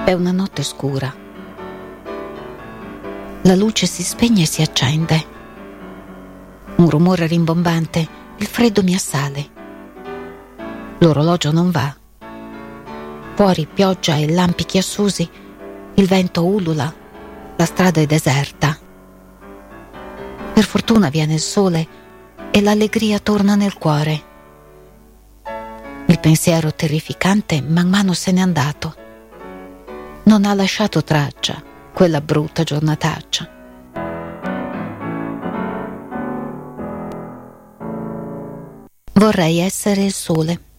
È una notte scura. La luce si spegne e si accende. Un rumore rimbombante, il freddo mi assale. L'orologio non va. Fuori pioggia e lampi chiassosi, il vento ulula, la strada è deserta. Per fortuna viene il sole e l'allegria torna nel cuore. Il pensiero terrificante man mano se n'è andato. Non ha lasciato traccia quella brutta giornataccia. Vorrei essere il sole.